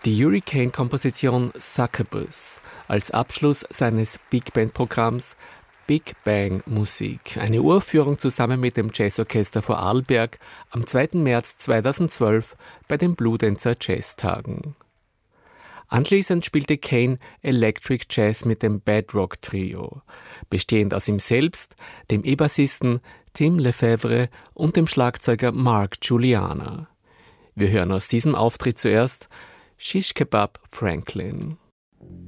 Die Hurricane-Komposition Succubus als Abschluss seines Big Band-Programms Big Bang Musik, eine Uraufführung zusammen mit dem Jazzorchester Vorarlberg am 2. März 2012 bei den Bludenzer Jazztagen. Anschließend spielte Kane Electric Jazz mit dem Bedrock Trio, bestehend aus ihm selbst, dem E-Bassisten Tim Lefebvre und dem Schlagzeuger Mark Juliana. Wir hören aus diesem Auftritt zuerst Shish Kebab Franklin.